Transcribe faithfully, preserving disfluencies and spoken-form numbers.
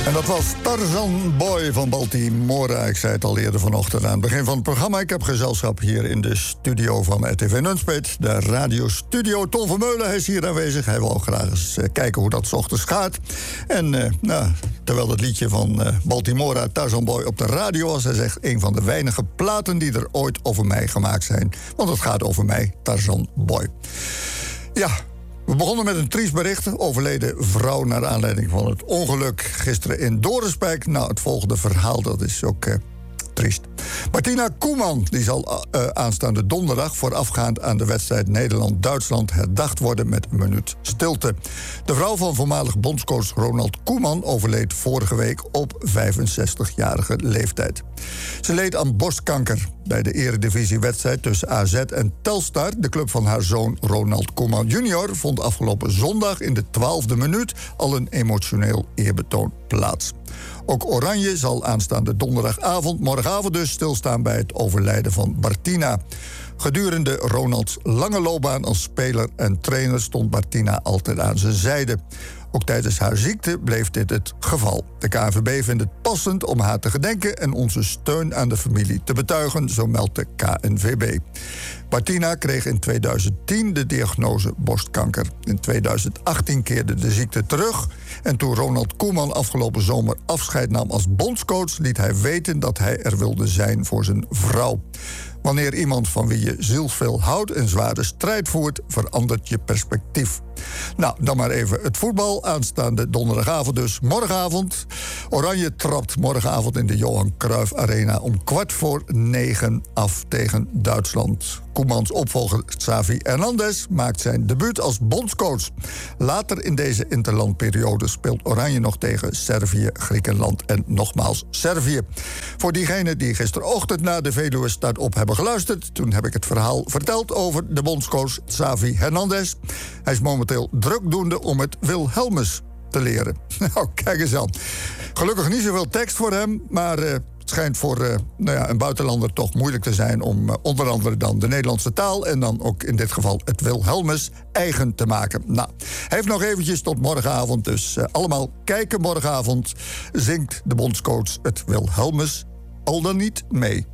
En dat was Tarzan Boy van Baltimora. Ik zei het al eerder vanochtend aan het begin van het programma. Ik heb gezelschap hier in de studio van R T V Nunspeet. De radiostudio. Ton Vermeulen, hij is hier aanwezig. Hij wil graag eens uh, kijken hoe dat 's ochtends gaat. En uh, nou, terwijl het liedje van uh, Baltimora, Tarzan Boy, op de radio was, hij zegt, een van de weinige platen die er ooit over mij gemaakt zijn. Want het gaat over mij, Tarzan Boy. Ja... We begonnen met een triest bericht. Overleden vrouw naar aanleiding van het ongeluk gisteren in Dorenspijk. Nou, het volgende verhaal, dat is ook uh, triest. Martina Koeman, die zal uh, aanstaande donderdag voorafgaand aan de wedstrijd Nederland-Duitsland herdacht worden met een minuut stilte. De vrouw van voormalig bondscoach Ronald Koeman overleed vorige week op vijfenzestigjarige leeftijd. Ze leed aan borstkanker. Bij de eredivisiewedstrijd tussen A Z en Telstar, de club van haar zoon Ronald Koeman junior, vond afgelopen zondag in de twaalfde minuut al een emotioneel eerbetoon plaats. Ook Oranje zal aanstaande donderdagavond, morgenavond dus, stilstaan bij het overlijden van Martina. Gedurende Ronalds lange loopbaan als speler en trainer stond Martina altijd aan zijn zijde. Ook tijdens haar ziekte bleef dit het geval. De K N V B vindt het passend om haar te gedenken en onze steun aan de familie te betuigen, zo meldt de K N V B. Martina kreeg in tweeduizend tien de diagnose borstkanker. In tweeduizend achttien keerde de ziekte terug. En toen Ronald Koeman afgelopen zomer afscheid nam als bondscoach, liet hij weten dat hij er wilde zijn voor zijn vrouw. Wanneer iemand van wie je zielsveel houdt een zware strijd voert, verandert je perspectief. Nou, dan maar even het voetbal. Aanstaande donderdagavond dus. Morgenavond. Oranje trapt morgenavond in de Johan Cruijff Arena om kwart voor negen af tegen Duitsland. Koemans opvolger Xavi Hernandez maakt zijn debuut als bondscoach. Later in deze interlandperiode speelt Oranje nog tegen Servië, Griekenland en nogmaals Servië. Voor diegenen die gisterochtend naar de Veluwe Start op hebben geluisterd, toen heb ik het verhaal verteld over de bondscoach Xavi Hernandez. Hij is momenteel drukdoende om het Wilhelmus te leren. Nou, kijk eens aan. Gelukkig niet zoveel tekst voor hem, maar uh, het schijnt voor uh, nou ja, een buitenlander toch moeilijk te zijn om uh, onder andere dan de Nederlandse taal en dan ook in dit geval het Wilhelmus eigen te maken. Nou, hij heeft nog eventjes tot morgenavond, dus uh, allemaal kijken morgenavond. Zingt de bondscoach het Wilhelmus al dan niet mee.